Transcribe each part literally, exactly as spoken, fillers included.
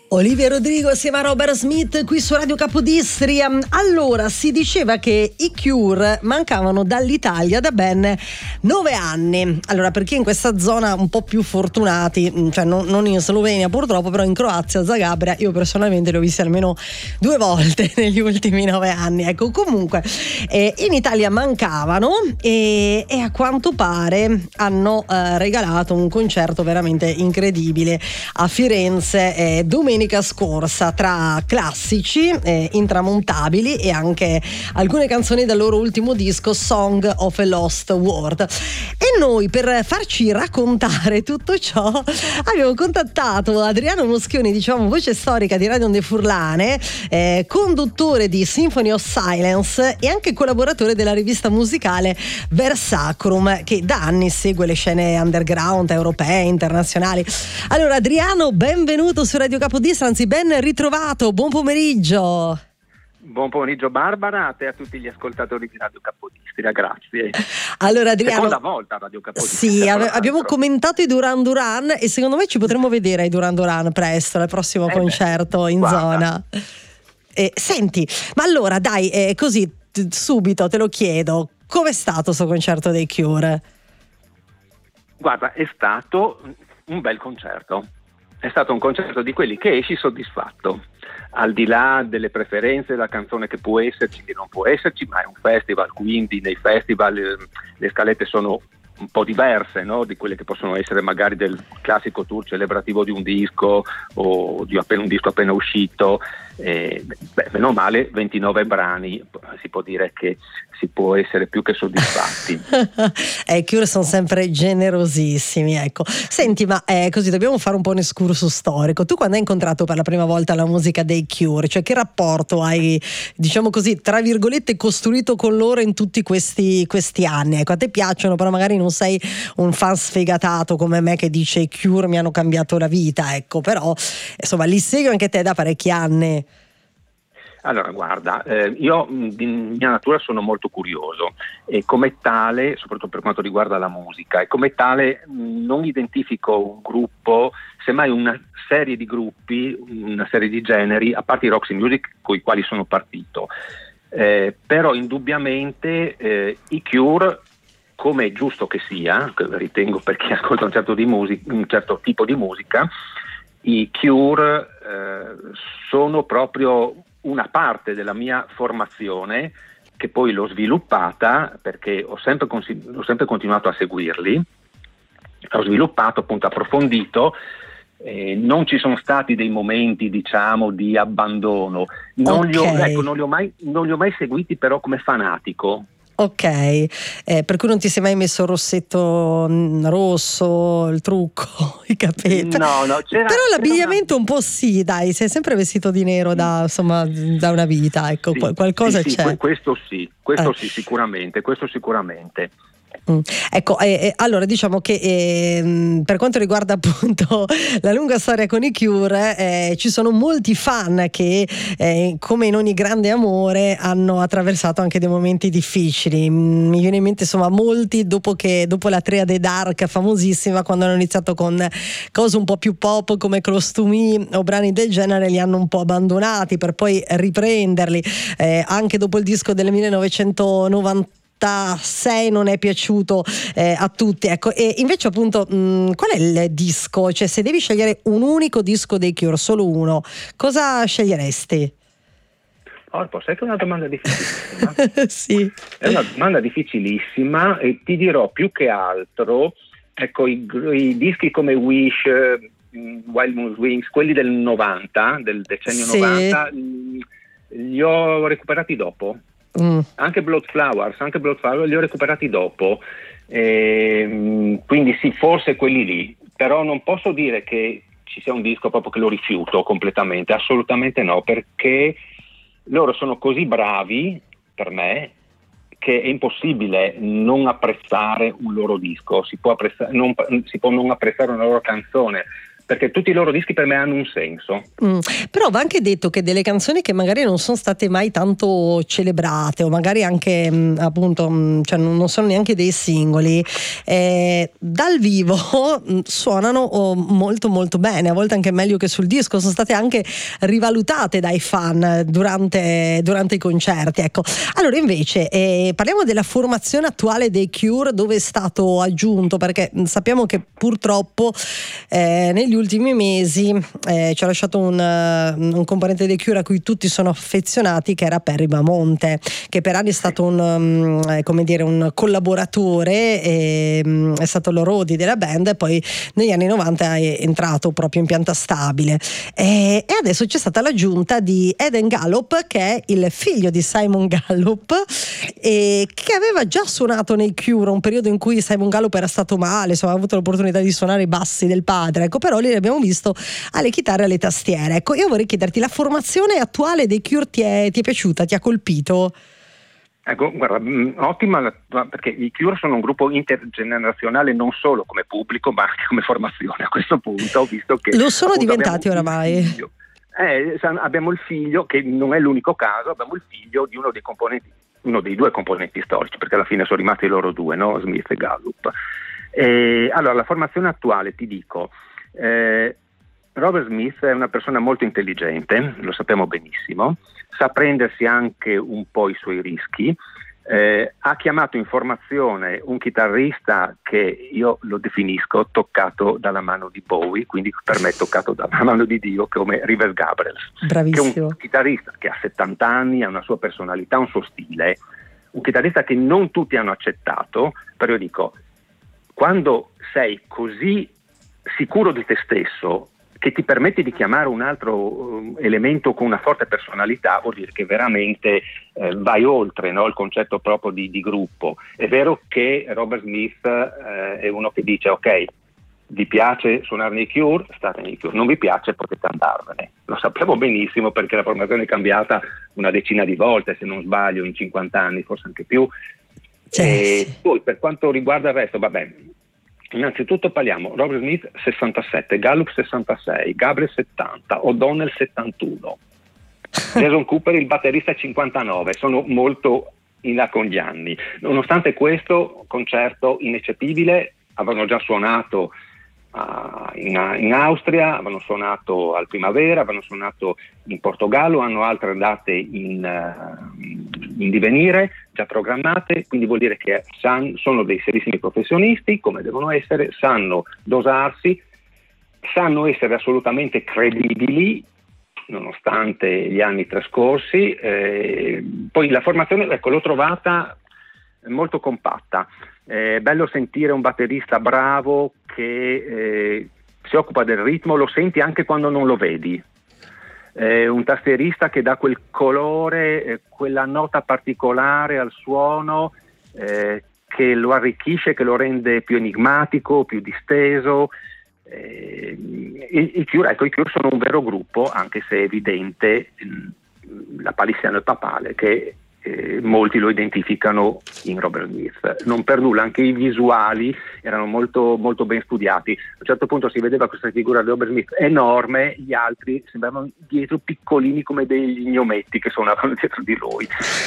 Olivia Rodrigo assieme a Robert Smith qui su Radio Capodistria. Allora, si diceva che i Cure mancavano dall'Italia da ben nove anni. Allora, per chi è in questa zona un po' più fortunati, cioè non, non in Slovenia purtroppo, però in Croazia, Zagabria, io personalmente li ho visti almeno due volte negli ultimi nove anni. Ecco, comunque eh, in Italia mancavano e, e a quanto pare hanno eh, regalato un concerto veramente incredibile a Firenze eh, domenica scorsa, tra classici eh, intramontabili e anche alcune canzoni del loro ultimo disco Song of a Lost World. E noi, per farci raccontare tutto ciò, abbiamo contattato Adriano Moschioni, diciamo voce storica di Radio Onde Furlane, eh, conduttore di Symphony of Silence e anche collaboratore della rivista musicale Versacrum, che da anni segue le scene underground europee, internazionali. Allora Adriano, benvenuto su Radio Capodistria, anzi ben ritrovato, buon pomeriggio. Buon pomeriggio Barbara, a te e a tutti gli ascoltatori di Radio Capodistria, grazie. Allora Adriano, seconda volta a Radio Capodistria. Sì, ave- abbiamo commentato i Duran Duran e secondo me ci potremo vedere ai Duran Duran presto, al prossimo eh concerto beh, in guarda. zona. Eh, senti, ma allora dai, eh, così t- subito te lo chiedo, com'è stato questo concerto dei Cure? Guarda, è stato un bel concerto. È stato un concerto di quelli che esci soddisfatto, al di là delle preferenze della canzone che può esserci, che non può esserci, ma è un festival, quindi nei festival eh, le scalette sono un po' diverse, no? Di quelle che possono essere magari del classico tour celebrativo di un disco o di appena, un disco appena uscito. Eh, beh, meno male, ventinove brani, si può dire che si può essere più che soddisfatti. eh, I Cure sono sempre generosissimi, ecco. Senti, ma eh, così dobbiamo fare un po' un escursus storico. Tu quando hai incontrato per la prima volta la musica dei Cure, cioè che rapporto hai, diciamo così, tra virgolette, costruito con loro in tutti questi, questi anni? Ecco, a te piacciono, però magari non sei un fan sfegatato come me che dice i Cure mi hanno cambiato la vita, ecco, però insomma li segui anche te da parecchi anni. Allora guarda, eh, io di mia natura sono molto curioso e come tale, soprattutto per quanto riguarda la musica, e come tale mh, non identifico un gruppo, semmai una serie di gruppi, una serie di generi, a parte i Roxy Music con i quali sono partito, eh, però indubbiamente eh, i Cure, come è giusto che sia, che ritengo per chi ascolta un certo, di musica, un certo tipo di musica, i Cure eh, sono proprio una parte della mia formazione che poi l'ho sviluppata perché ho sempre, consi- ho sempre continuato a seguirli, ho sviluppato, appunto approfondito, eh, non ci sono stati dei momenti diciamo di abbandono, non, okay. li ho, ecco, non, li ho mai, non li ho mai seguiti però come fanatico. Ok, eh, per cui non ti sei mai messo il rossetto rosso, il trucco, i capelli? No, no, c'era, però l'abbigliamento una... un po' sì, dai, sei sempre vestito di nero da, insomma, da una vita, ecco, sì, qualcosa sì, c'è. Sì, questo sì, questo eh. sì, sicuramente, questo sicuramente. Mm. Ecco, eh, eh, allora diciamo che eh, per quanto riguarda appunto la lunga storia con i Cure, eh, ci sono molti fan che eh, come in ogni grande amore hanno attraversato anche dei momenti difficili. Mm, mi viene in mente insomma molti dopo che dopo la triade dark famosissima, quando hanno iniziato con cose un po' più pop come Close to Me o brani del genere, li hanno un po' abbandonati per poi riprenderli, eh, anche dopo il disco del millenovecentonovanta sei non è piaciuto eh, a tutti, ecco. E invece appunto mh, qual è il disco, cioè se devi scegliere un unico disco dei Cure, solo uno, cosa sceglieresti? Oh, sai che è una domanda difficilissima. Sì. È una domanda difficilissima e ti dirò più che altro, ecco, i, i dischi come Wish, Wild Moon Wings, quelli del novanta, del decennio sì. novanta, li ho recuperati dopo. Mm. Anche Blood Flowers, anche Blood Flowers li ho recuperati dopo, e, quindi sì, forse quelli lì, però non posso dire che ci sia un disco proprio che lo rifiuto completamente, assolutamente no, perché loro sono così bravi per me che è impossibile non apprezzare un loro disco, si può, apprezzare, non, si può non apprezzare una loro canzone, perché tutti i loro dischi per me hanno un senso. Mm. Però va anche detto che delle canzoni che magari non sono state mai tanto celebrate, o magari anche mh, appunto mh, cioè non sono neanche dei singoli, eh, dal vivo mh, suonano oh, molto molto bene, a volte anche meglio che sul disco, sono state anche rivalutate dai fan durante, durante i concerti, ecco. Allora invece eh, parliamo della formazione attuale dei Cure, dove è stato aggiunto, perché mh, sappiamo che purtroppo eh, negli ultimi mesi eh, ci ha lasciato un, uh, un componente dei Cure a cui tutti sono affezionati, che era Perry Mamonte, che per anni è stato un, um, eh, come dire, un collaboratore, e, um, è stato l'Orodi della band, e poi negli anni novanta è entrato proprio in pianta stabile, e, e adesso c'è stata l'aggiunta di Eden Gallup, che è il figlio di Simon Gallup, e che aveva già suonato nei Cure un periodo in cui Simon Gallup era stato male, insomma ha avuto l'opportunità di suonare i bassi del padre, ecco, però lì l'abbiamo visto alle chitarre e alle tastiere. Ecco, io vorrei chiederti, la formazione attuale dei Cure ti è, ti è piaciuta, ti ha colpito? Ecco, guarda, mh, ottima, perché i Cure sono un gruppo intergenerazionale non solo come pubblico ma anche come formazione. A questo punto ho visto che lo sono appunto, diventati oramai. Eh, abbiamo il figlio, che non è l'unico caso, abbiamo il figlio di uno dei componenti, uno dei due componenti storici, perché alla fine sono rimasti loro due, no? Smith e Gallup. Eh, allora, la formazione attuale, ti dico, eh, Robert Smith è una persona molto intelligente, lo sappiamo benissimo, sa prendersi anche un po' i suoi rischi, eh, ha chiamato in formazione un chitarrista che io lo definisco toccato dalla mano di Bowie, quindi per me toccato dalla mano di Dio, come Rivers Gabriels. Bravissimo. Che è un chitarrista che ha settanta anni, ha una sua personalità, un suo stile, un chitarrista che non tutti hanno accettato, però io dico, quando sei così sicuro di te stesso che ti permetti di chiamare un altro um, elemento con una forte personalità, vuol dire che veramente eh, vai oltre, no, il concetto proprio di, di gruppo. È vero che Robert Smith eh, è uno che dice ok, vi piace suonare nei Cure, state nei Cure, non vi piace potete andarvene. Lo sappiamo benissimo perché la formazione è cambiata una decina di volte, se non sbaglio, in cinquanta anni, forse anche più. Sì, e sì. Poi per quanto riguarda il resto, vabbè, innanzitutto parliamo Robert Smith sessantasette, Gallup sessantasei, Gabriel settanta, O'Donnell settantuno, Jason Cooper il batterista cinquantanove, sono molto in là con gli anni. Nonostante questo, concerto ineccepibile, avevano già suonato uh, in, in Austria, avevano suonato al Primavera, avevano suonato in Portogallo, hanno altre date in, uh, in divenire, già programmate, quindi vuol dire che san, sono dei serissimi professionisti, come devono essere, sanno dosarsi, sanno essere assolutamente credibili, nonostante gli anni trascorsi. Eh, poi la formazione, ecco, l'ho trovata molto compatta. È bello sentire un batterista bravo che eh, si occupa del ritmo, lo senti anche quando non lo vedi. Eh, un tastierista che dà quel colore, eh, quella nota particolare al suono, eh, che lo arricchisce, che lo rende più enigmatico, più disteso. Eh, i, i, Cure, ecco, i Cure sono un vero gruppo, anche se è evidente mh, la palissiano e papale che eh, molti lo identificano in Robert Smith. Non per nulla, anche i visuali erano molto, molto ben studiati. A un certo punto si vedeva questa figura di Robert Smith enorme, gli altri sembravano dietro piccolini come degli gnometti che suonavano dietro di lui.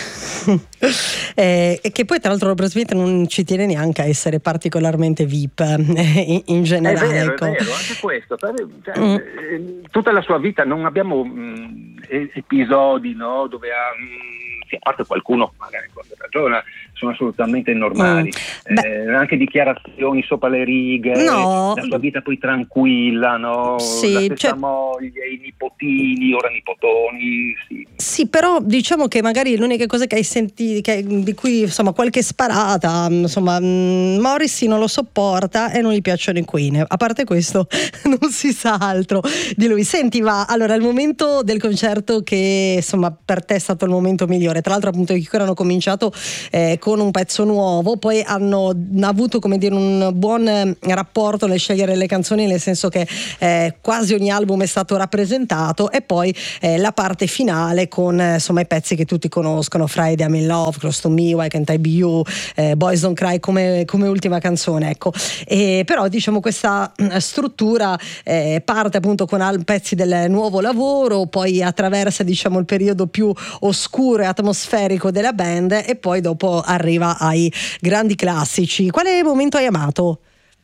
eh, e che poi tra l'altro Robert Smith non ci tiene neanche a essere particolarmente V I P eh, in, in generale. È vero, ecco. è vero, anche questo. Cioè, mm. eh, tutta la sua vita non abbiamo mh, episodi, no, dove ha... Mh, a parte qualcuno magari quando ragiona sono assolutamente normali, mm. eh, anche dichiarazioni sopra le righe, no. la sua vita poi tranquilla, no? Sì, la stessa cioè... moglie, i nipotini, ora nipotoni, sì. Sì, però diciamo che magari l'unica cosa che hai sentito, che, di cui insomma qualche sparata, insomma Morrissey non lo sopporta e non gli piacciono i Queen, a parte questo non si sa altro di lui. Senti, va, allora il momento del concerto che insomma per te è stato il momento migliore, tra l'altro appunto i Cure hanno cominciato eh, con un pezzo nuovo, poi hanno avuto, come dire, un buon rapporto nel scegliere le canzoni, nel senso che eh, quasi ogni album è stato rappresentato, e poi eh, la parte finale con eh, insomma i pezzi che tutti conoscono: Friday I'm in Love, Close to Me, Why Can't I Be You, eh, Boys Don't Cry come, come ultima canzone, ecco. E però diciamo questa struttura eh, parte appunto con al- pezzi del nuovo lavoro, poi attraversa diciamo il periodo più oscuro e atmosferico della band, e poi dopo arriva ai grandi classici. Quale momento hai amato?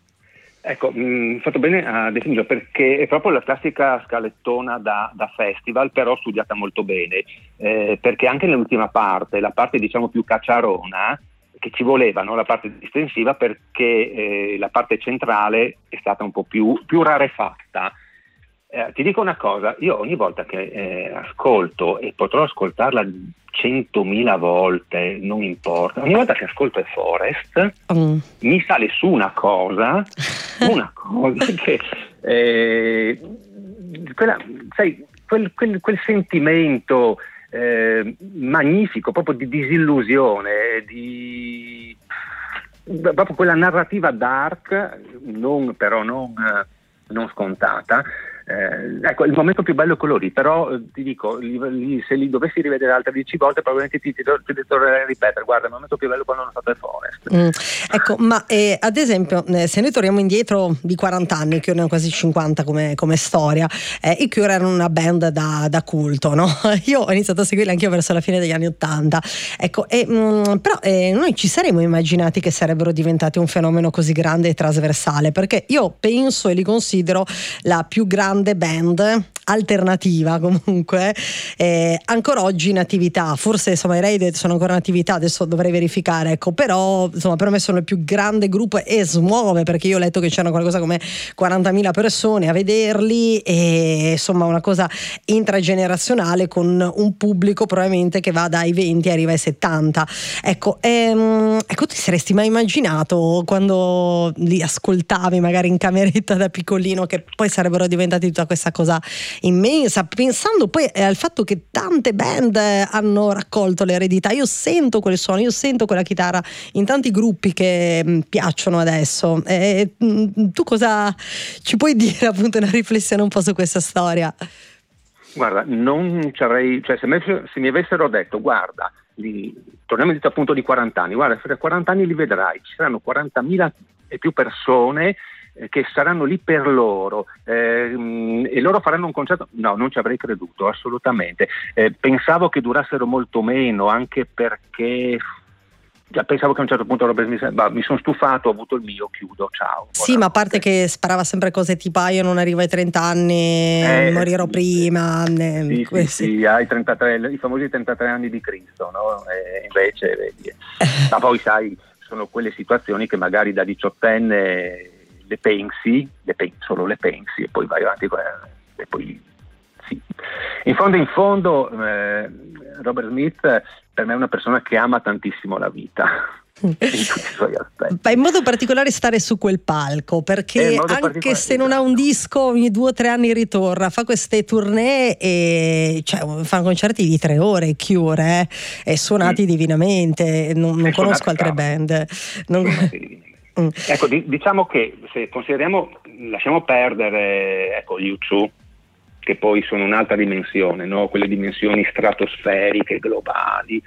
Ecco, mh, fatto bene a definirlo, perché è proprio la classica scalettona da, da festival, però studiata molto bene, eh, perché anche nell'ultima parte, la parte diciamo più cacciarona, che ci voleva, no? La parte distensiva, perché eh, la parte centrale è stata un po' più, più rarefatta. Eh, ti dico una cosa, io ogni volta che eh, ascolto, e potrò ascoltarla centomila volte, non importa, ogni volta che ascolto è Forest, mm. mi sale su una cosa, una cosa che eh, quella, sai, quel, quel, quel sentimento eh, magnifico, proprio di disillusione, di proprio quella narrativa dark, non, però non, non scontata. Eh, ecco, il momento più bello è quello lì, però eh, ti dico, li, li, se li dovessi rivedere altre dieci volte probabilmente ti, ti, ti, ti tornerei a ripetere: guarda, il momento più bello quando hanno fatto il Forest. Mm. Ecco, ma eh, ad esempio eh, se noi torniamo indietro di quaranta anni, che ne hanno quasi cinquanta come, come storia, eh, i Cure erano una band da, da culto, no? Io ho iniziato a seguirli anch'io verso la fine degli anni ottanta, ecco, e, mh, però eh, noi ci saremmo immaginati che sarebbero diventati un fenomeno così grande e trasversale, perché io penso e li considero la più grande band alternativa comunque eh, ancora oggi in attività. Forse insomma i Radiohead sono ancora in attività, adesso dovrei verificare, ecco, però insomma per me sono il più grande gruppo e smuove, perché io ho letto che c'erano qualcosa come quarantamila persone a vederli, e insomma una cosa intragenerazionale con un pubblico probabilmente che va dai venti e arriva ai settanta, ecco. Ehm, ecco, ti saresti mai immaginato, quando li ascoltavi magari in cameretta da piccolino, che poi sarebbero diventati tutta questa cosa immensa, pensando poi al fatto che tante band hanno raccolto l'eredità? Io sento quel suono, io sento quella chitarra in tanti gruppi che mh, piacciono adesso. E, mh, tu cosa ci puoi dire, appunto, una riflessione un po' su questa storia? Guarda, non ci avrei, cioè se, me, se mi avessero detto: guarda, li, torniamo al punto di quaranta anni, guarda, fra quaranta anni li vedrai, ci saranno quarantamila e più persone che saranno lì per loro eh, e loro faranno un concerto, no, non ci avrei creduto assolutamente. Eh, pensavo che durassero molto meno, anche perché già pensavo che a un certo punto Robert Smith, bah, mi sono stufato, ho avuto il mio, chiudo, ciao. Sì, ma a parte che sparava sempre cose tipo: ah, io non arrivo ai trenta anni, eh, morirò sì, prima. Sì, sì, sì, hai trentatré, i famosi trentatré anni di Cristo, no? E invece vedi. Ma poi sai, sono quelle situazioni che magari da diciottenne le pensi, le pensi, solo le pensi, e poi vai avanti e poi sì. In fondo in fondo eh, Robert Smith per me è una persona che ama tantissimo la vita in tutti i suoi aspetti. Ma in modo particolare stare su quel palco, perché anche se non ha un disco, ogni due o tre anni ritorna, fa queste tournée e cioè, fa concerti di tre ore, Cure, eh, e suonati mm. divinamente. Non, non conosco altre band. Non... Mm. Ecco, di, diciamo che se consideriamo, lasciamo perdere ecco, gli U due, che poi sono un'altra dimensione, no? Quelle dimensioni stratosferiche, globali.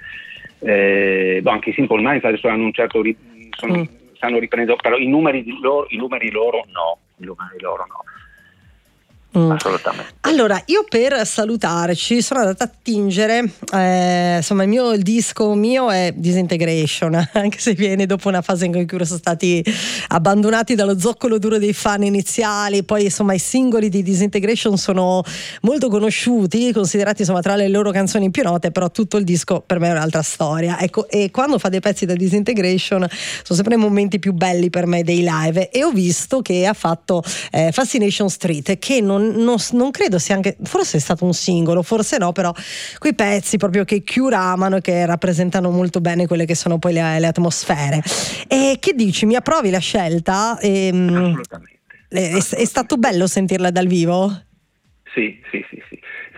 Eh, boh, anche i Simple Minds adesso hanno un certo ri- sono, mm. stanno riprendendo, però i numeri loro, i numeri loro no, i numeri loro no. Mm. Assolutamente. Allora, io per salutarci sono andata a tingere, eh, insomma il mio il disco mio è Disintegration, anche se viene dopo una fase in cui sono stati abbandonati dallo zoccolo duro dei fan iniziali. Poi insomma i singoli di Disintegration sono molto conosciuti, considerati insomma tra le loro canzoni più note, però tutto il disco per me è un'altra storia, ecco. E quando fa dei pezzi da Disintegration sono sempre i momenti più belli per me dei live, e ho visto che ha fatto eh, Fascination Street, che non Non, non credo sia, anche forse è stato un singolo, forse no, però quei pezzi proprio che Cure amano e che rappresentano molto bene quelle che sono poi le, le atmosfere. E che dici, mi approvi la scelta? E, assolutamente, è, assolutamente. È stato bello sentirla dal vivo? Sì, sì, sì, sì. È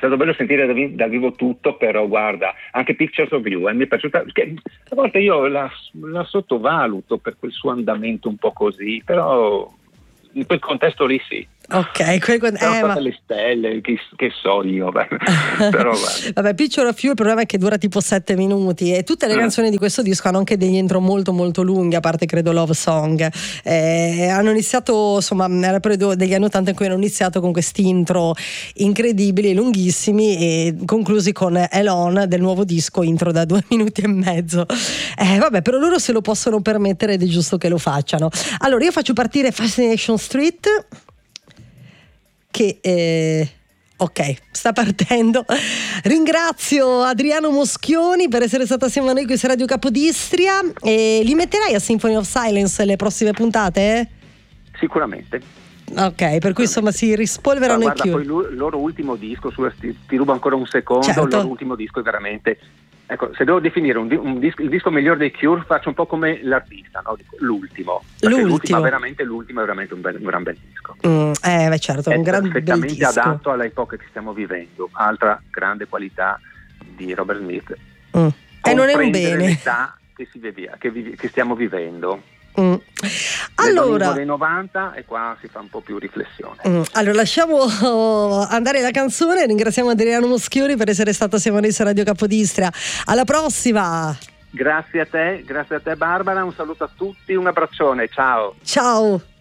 stato bello sentire dal, vi- dal vivo tutto, però guarda, anche Pictures of You, eh, mi è piaciuta, perché a volte io la, la sottovaluto per quel suo andamento un po' così, però in quel contesto lì sì. Ok, quel, Sono eh, state ma... le stelle, che, che so io, beh. Però guarda. Vabbè, Picture of You, il problema è che dura tipo sette minuti e tutte le Mm. canzoni di questo disco hanno anche degli intro molto molto lunghi, a parte credo Love Song. Eh, hanno iniziato, insomma, era il periodo degli anni ottanta in cui hanno iniziato con questi intro incredibili, lunghissimi, e conclusi con Elon del nuovo disco, intro da due minuti e mezzo. Eh, vabbè, però loro se lo possono permettere ed è giusto che lo facciano. Allora io faccio partire Fascination Street, che eh, ok, sta partendo. Ringrazio Adriano Moschioni per essere stato assieme a noi qui su Radio Capodistria. E li metterai a Symphony of Silence le prossime puntate? Sicuramente. Ok, per cui insomma si rispolverano No, i guarda, Cure. poi il loro ultimo disco, su, ti, ti rubo ancora un secondo, Certo. il loro ultimo disco è veramente, ecco, se devo definire un, di- un disco, il disco migliore dei Cure, faccio un po' come l'artista, no? Dico, l'ultimo, perché L'ultimo. l'ultimo, veramente l'ultimo è veramente un, bel, un gran bel disco, Mm, eh, beh, certo, è un gran bel perfettamente disco. adatto all'epoca che stiamo vivendo, altra grande qualità di Robert Smith, Mm. E non è un comprendere bene. l'età che, si vivia, che, vivi- che stiamo vivendo. Mm. Allora, dei novanta, e qua si fa un po' più riflessione. Mm, allora lasciamo oh, andare la canzone. Ringraziamo Adriano Moschioni per essere stato assieme a noi su Radio Capodistria. Alla prossima. Grazie a te, grazie a te Barbara, un saluto a tutti, un abbraccione, ciao. Ciao.